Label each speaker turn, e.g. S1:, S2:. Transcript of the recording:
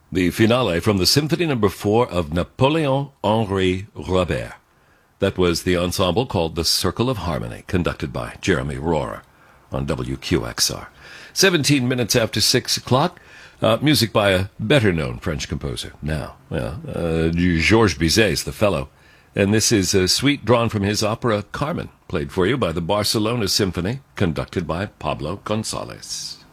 S1: The finale from the Symphony No. 4 of Napoléon-Henri Robert. That was the ensemble called The Circle of Harmony, conducted by Jeremy Rohrer on WQXR. 17 minutes after 6 o'clock, music by a better-known French composer now. Georges Bizet is the fellow. And this is a suite drawn from his opera Carmen, played for you by the Barcelona Symphony, conducted by Pablo González.